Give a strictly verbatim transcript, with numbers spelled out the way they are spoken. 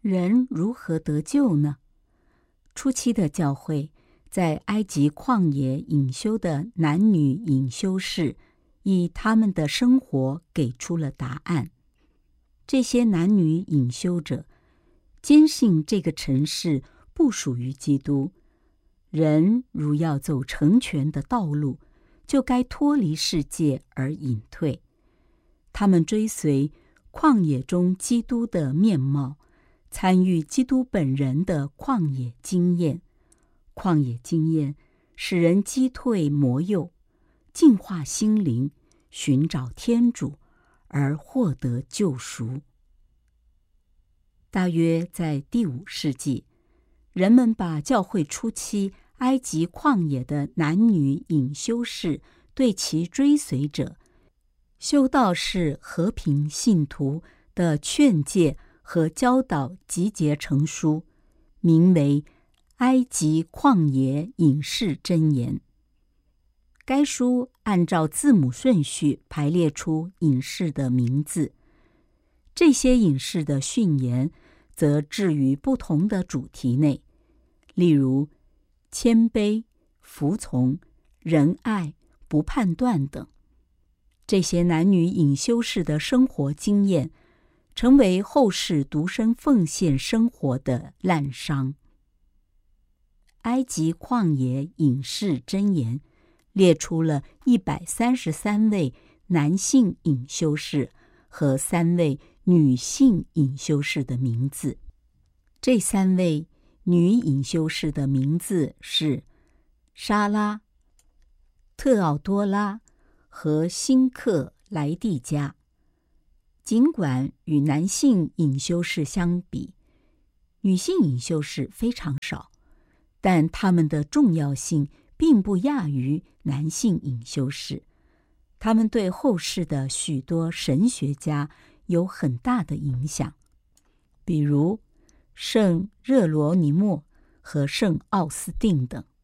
人如何得救呢？初期的教会在埃及旷野隐修的男女隐修士，以他们的生活给出了答案。这些男女隐修者坚信这个城市不属于基督，人如要走成全的道路，就该脱离世界而隐退。他们追随旷野中基督的面貌，参与基督本人的旷野经验。旷野经验使人击退魔诱，净化心灵，寻找天主，而获得救赎。大约在第五世纪，人们把教会初期埃及旷野的男女隐修士对其追随者、修道士和平信徒的劝诫和教导集结成书，名为《埃及旷野隐士箴言》。该书按照字母顺序排列出隐士的名字，这些隐士的训言则置于不同的主题内，例如谦卑、服从、仁爱、不判断等。这些男女隐修士的生活经验成为后世独身奉献生活的滥觞。埃及旷野隐士箴言列出了一百三十三位男性隐修士和三位女性隐修士的名字。这三位女隐修士的名字是莎拉、特奥多拉和辛克莱蒂加。尽管与男性隐修士相比，女性隐修士非常少，但他们的重要性并不亚于男性隐修士。他们对后世的许多神学家有很大的影响，比如圣热罗尼莫和圣奥斯定等。